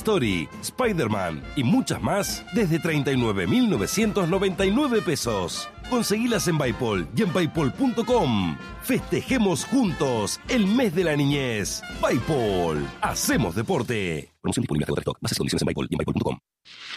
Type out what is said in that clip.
Story, Spider-Man y muchas más desde 39.999 pesos. Conseguilas en Baypol y en baypol.com. Festejemos juntos el mes de la niñez. Baypol, hacemos deporte. Promoción disponible hasta agotar stock. Bases y condiciones en Baypol y en baypol.com.